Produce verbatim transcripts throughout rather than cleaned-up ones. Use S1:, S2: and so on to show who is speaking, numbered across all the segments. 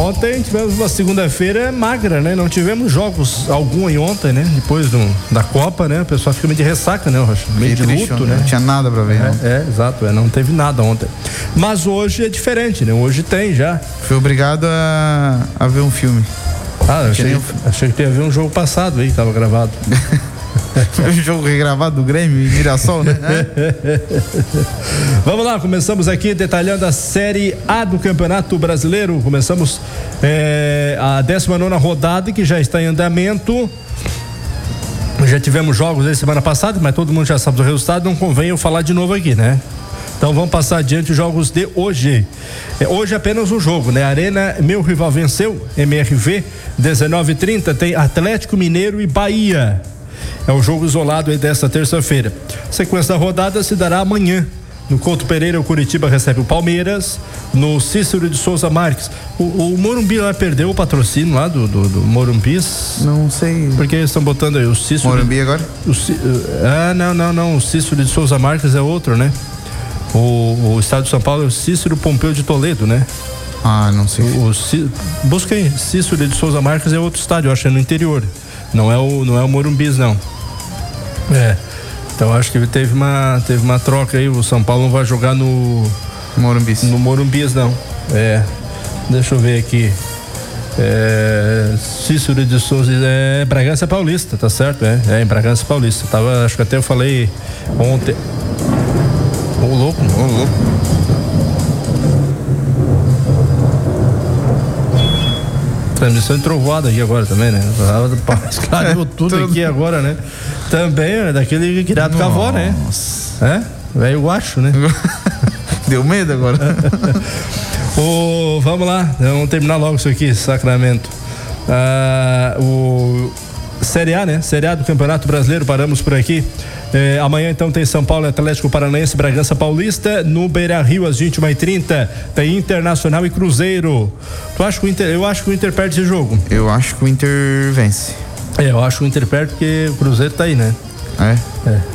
S1: Ontem tivemos uma segunda-feira magra, né? Não tivemos jogos algum aí ontem, né? Depois do, da Copa, né? O pessoal fica meio de ressaca, né, Rocha? Meio de
S2: triste,
S1: luto, né?
S2: Não tinha nada pra ver,
S1: é,
S2: né?
S1: É, exato, é, não teve nada ontem. Mas hoje é diferente, né? Hoje tem já.
S2: Fui obrigado a, a ver um filme.
S1: Ah, eu achei, achei que ia ver um jogo passado aí, que tava gravado.
S2: Um jogo regravado do Grêmio em Mirassol, né?
S1: Vamos lá, começamos aqui detalhando a Série A do Campeonato Brasileiro. Começamos é, a décima nona rodada, que já está em andamento. Já tivemos jogos aí semana passada, mas todo mundo já sabe do resultado, não convém eu falar de novo aqui, né? Então vamos passar adiante os jogos de hoje. É, hoje apenas um jogo, né? Arena Meu Rival Venceu, M R V, dezenove e trinta, tem Atlético Mineiro e Bahia. É o jogo isolado aí desta terça-feira. A sequência da rodada se dará amanhã. No Couto Pereira, o Curitiba recebe o Palmeiras. No Cícero de Souza Marques. O, o Morumbi lá perdeu o patrocínio lá do, do, do Morumbis.
S2: Não sei.
S1: Porque eles estão botando aí o Cícero.
S2: Morumbi de, agora?
S1: O, ah, não, não, não. O Cícero de Souza Marques é outro, né? O, o estado de São Paulo é o Cícero Pompeu de Toledo, né?
S2: Ah, não sei.
S1: O, o, busca aí. Cícero de Souza Marques é outro estádio, eu acho que é no interior. Não é o, não é o Morumbis, não. É. Então acho que teve uma, teve uma troca aí. O São Paulo não vai jogar no
S2: Morumbis.
S1: No Morumbis, não. É. Deixa eu ver aqui. É, Cícero de Souza é Bragança Paulista, tá certo? É, é em Bragança Paulista. Tava, acho que até eu falei ontem. Ô louco, ô louco. Transmissão de trovoada aqui agora também, né? Esclareou tudo aqui agora, né? Também é daquele criado com a avó, né? É? Velho guacho, né?
S2: Deu medo agora.
S1: o, vamos lá, vamos terminar logo isso aqui, Sacramento. Ah, o Série A, né? Série A do Campeonato Brasileiro, paramos por aqui. É, amanhã então tem São Paulo, Atlético Paranaense, Bragança Paulista. No Beira-Rio às vinte e uma e trinta tem Internacional e Cruzeiro. Tu acha que o Inter, eu acho que o Inter perde esse jogo.
S2: Eu acho que o Inter vence.
S1: É, eu acho que o Inter perde porque o Cruzeiro tá aí, né?
S2: É? É.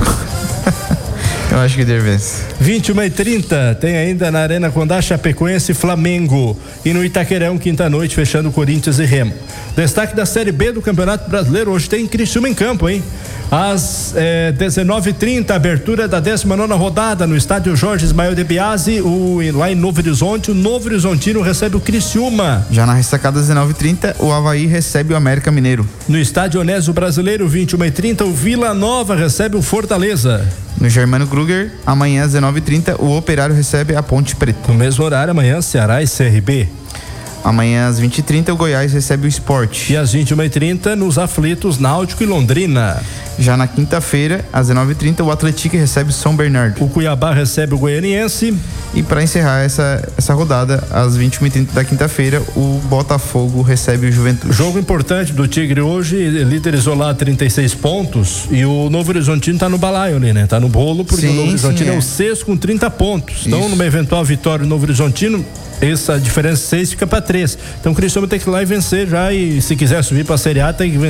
S2: Eu acho que o Inter vence.
S1: vinte e uma e trinta tem ainda na Arena Condá Chapecoense e Flamengo. E no Itaquerão, quinta-noite, fechando Corinthians e Remo. Destaque da Série B do Campeonato Brasileiro, hoje tem Criciúma em campo, hein? Às eh, dezenove e trinta, abertura da décima nona rodada no estádio Jorge Ismael de Biasi, o, lá em Novo Horizonte. O Novo Horizontino recebe o Criciúma.
S2: Já na ressacada dezenove e trinta, o Avaí recebe o América Mineiro.
S1: No estádio Onésio Brasileiro, vinte e uma e trinta, o Vila Nova recebe o Fortaleza.
S2: No Germano Kruger, amanhã às dezenove e trinta, o Operário recebe a Ponte Preta.
S1: No mesmo horário, amanhã, Ceará e C R B.
S2: Amanhã às vinte e trinta, o Goiás recebe o Sport.
S1: E às vinte e uma e trinta, nos aflitos, Náutico e Londrina.
S2: Já na quinta-feira, às dezenove e trinta, o Atlético recebe São Bernardo.
S1: O Cuiabá recebe o Goianiense.
S2: E para encerrar essa, essa rodada, às vinte e uma e trinta da quinta-feira, o Botafogo recebe o Juventude.
S1: Jogo importante do Tigre hoje, líder isolado, trinta e seis pontos. E o Novo Horizontino tá no balaio ali, né? Tá no bolo, porque sim, o Novo Horizontino é. é o sexto com trinta pontos. Isso. Então, numa eventual vitória do Novo Horizontino, essa diferença seis fica para três. Então o Criciúma tem que ir lá e vencer já, e se quiser subir para a Série A tem que vencer